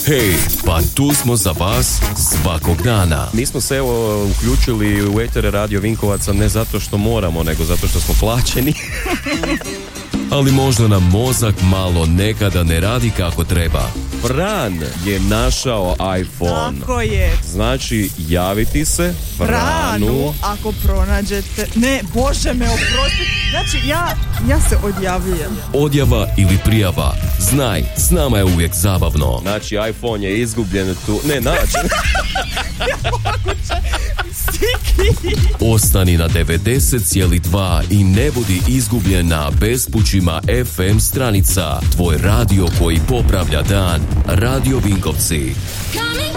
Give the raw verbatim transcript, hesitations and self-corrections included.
Hej, pa tu smo za vas svakog dana. Mi smo se evo uključili u etere Radio Vinkovaca ne zato što moramo, nego zato što smo plaćeni. Ali možda nam mozak malo nekada ne radi kako treba. Fran je našao iPhone. Tako je. Znači, javiti se Franu. Franu, ako pronađete... Ne, Bože me oprosti. Znači, ja, ja se odjavljujem. Odjava ili prijava. Znaj, s nama je uvijek zabavno. Znači, iPhone je izgubljen tu... Ne, naći. Ostani na devedeset zarez dva i ne budi izgubljen na bespućima F M stranica. Tvoj radio koji popravlja dan. Radio Vinkovci.